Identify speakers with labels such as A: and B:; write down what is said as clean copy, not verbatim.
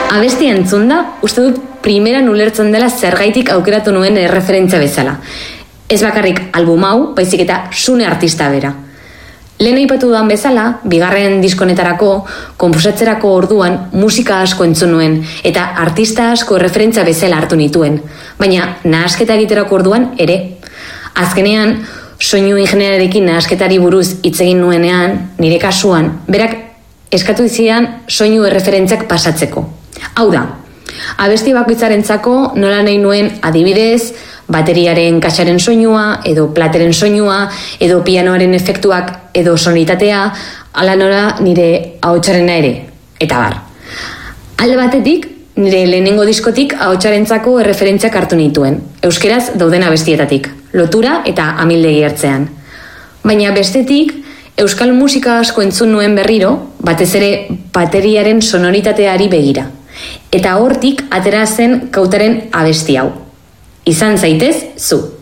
A: Abestia entzunda, uste dut primeran ulertzen dela zergaitik aukeratu nuen erreferentzia bezala. Ez bakarrik album hau, baizik eta Sune artista bera. Lehen aipatu dudan bezala, bigarren diskonetarako, konposatzerako orduan musika asko entzun nuen eta artista asko erreferentzia bezala hartu nituen, baina nahasketa egiterako orduan ere. Azkenean, soinu ingeniarekin nahasketari buruz hitz egin nuenean, nire kasuan, berak eskatu zidan soinu erreferentziak pasatzeko. Hau da, abesti bakoitzarentzako nola nahi nuen adibidez, bateriaren kaxaren soinua, edo plateren soinua, edo pianoaren efektuak, edo sonitatea, ala nola nire ahotsarena ere, eta bar. Alde batetik, nire lehenengo diskotik ahotsarentzako erreferentziak hartu nituen, euskeraz dauden abestietatik, lotura eta amildegi hartzean. Baina bestetik, euskal musika asko entzun nuen berriro, batez ere bateriaren sonoritateari begira. Eta hortik atera zen Kautaren abesti hau. Izan zaitez, zu.